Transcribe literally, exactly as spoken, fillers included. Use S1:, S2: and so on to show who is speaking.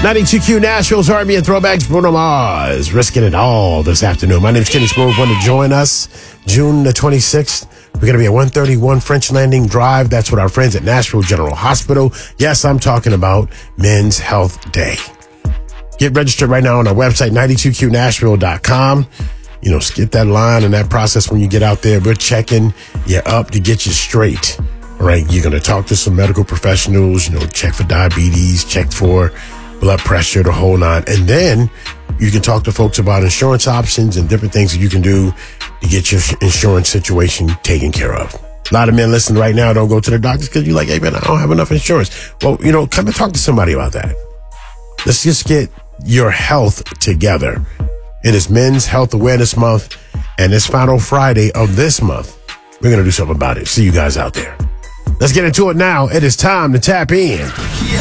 S1: ninety-two Q Nashville's R and B and Throwbacks. Bruno Mars risking it all this afternoon. My name is Kenny Smooth. Want to join us June the twenty-sixth? We're going to be at one thirty-one French Landing Drive. That's with our friends at Nashville General Hospital. Yes, I'm talking about Men's Health Day. Get registered right now on our website, ninety-two Q Nashville dot com. You know, skip that line and that process when you get out there. We're checking you up to get you straight. All right, you're going to talk to some medical professionals, you know, check for diabetes, check for blood pressure, the whole nine. And then you can talk to folks about insurance options and different things that you can do to get your insurance situation taken care of. A lot of men listening right now don't go to the doctors because you're like, hey, man, I don't have enough insurance. Well, you know, come and talk to somebody about that. Let's just get your health together. It is Men's Health Awareness Month, and this final Friday of this month, we're going to do something about it. See you guys out there. Let's get into it now. It is time to tap in.
S2: Yeah.